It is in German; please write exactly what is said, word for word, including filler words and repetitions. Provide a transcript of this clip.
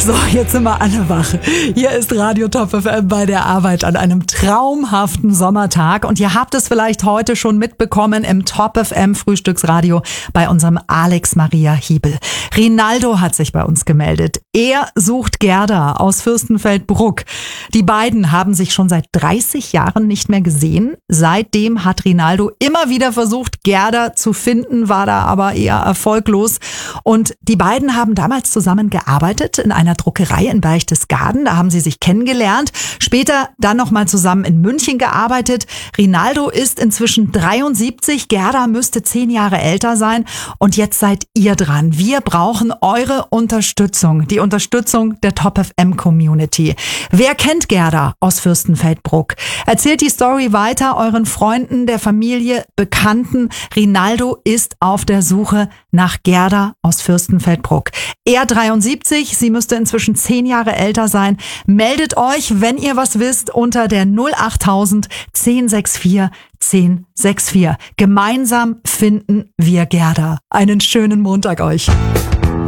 So, jetzt sind wir alle wach. Hier ist Radio Top F M bei der Arbeit an einem traumhaften Sommertag. Und ihr habt es vielleicht heute schon mitbekommen im Top F M Frühstücksradio bei unserem Alex Maria Hiebel. Rinaldo hat sich bei uns gemeldet. Er sucht Gerda aus Fürstenfeldbruck. Die beiden haben sich schon seit dreißig Jahren nicht mehr gesehen. Seitdem hat Rinaldo immer wieder versucht, Gerda zu finden, war da aber eher erfolglos. Und die beiden haben damals zusammen gearbeitet in einer Druckerei in Berchtesgaden. Da haben sie sich kennengelernt. Später dann nochmal zusammen in München gearbeitet. Rinaldo ist inzwischen dreiundsiebzig. Gerda müsste zehn Jahre älter sein. Und jetzt seid ihr dran. Wir brauchen eure Unterstützung. Die Unterstützung der Top F M Community. Wer kennt Gerda aus Fürstenfeldbruck? Erzählt die Story weiter euren Freunden, der Familie, Bekannten. Rinaldo ist auf der Suche nach Gerda aus Fürstenfeldbruck. Er dreiundsiebzig, sie müsste inzwischen zehn Jahre älter sein. Meldet euch, wenn ihr was wisst, unter der null achttausend zehn sechs vier zehn sechs vier. Gemeinsam finden wir Gerda. Einen schönen Montag euch.